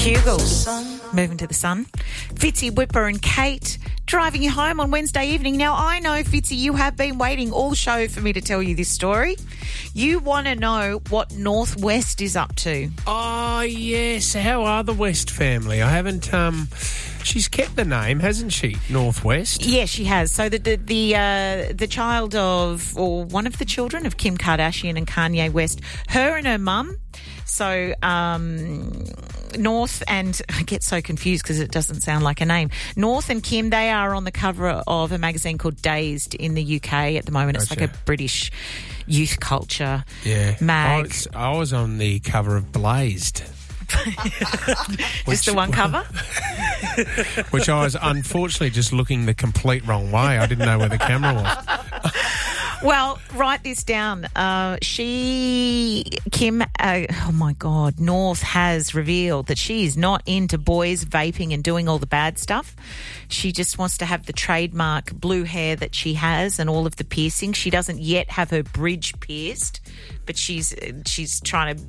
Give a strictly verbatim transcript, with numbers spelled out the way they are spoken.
Bugles, moving to the sun. Fitzy, Whipper and Kate driving you home on Wednesday evening. Now, I know, Fitzy, you have been waiting all show for me to tell you this story. You want to know what North West is up to. Oh, yes. How are the West family? I haven't... um. She's kept the name, hasn't she, North West? Yes, she has. So the the the, uh, the child of, or one of the children of Kim Kardashian and Kanye West, her and her mum. So um, North and, I get so confused because it doesn't sound like a name. North and Kim, they are on the cover of a magazine called Dazed in the U K at the moment. It's Gotcha. like a British youth culture yeah. mag. I was, I was on the cover of Blazed. Just the one cover? Which I was unfortunately just looking the complete wrong way. I didn't know where the camera was. Well, write this down. Uh, she, Kim, uh, oh my God, North has revealed that she is not into boys vaping and doing all the bad stuff. She just wants to have the trademark blue hair that she has and all of the piercings. She doesn't yet have her bridge pierced, but she's she's trying to